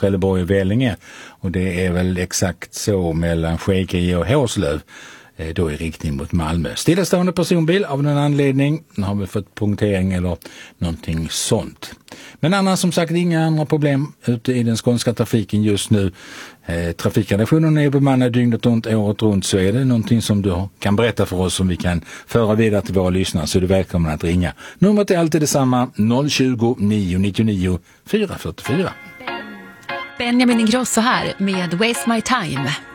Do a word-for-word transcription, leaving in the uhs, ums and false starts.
Trelleborg och Vellinge. Och det är väl exakt så mellan Skege och Hårslöv. Då i riktning mot Malmö. Stillastående personbil av någon anledning. Nu har vi fått punktering eller någonting sånt. Men annars som sagt inga andra problem ute i den skånska trafiken just nu. Eh, trafikredaktionen är bemannad dygnet runt, året runt, så är det någonting som du kan berätta för oss som vi kan föra vidare till våra lyssnare, så är du välkommen att ringa. Numret är alltid detsamma, noll tjugo, nio nittionio, fyra fyrtiofyra. Benjamin Ingrosso här med Waste My Time.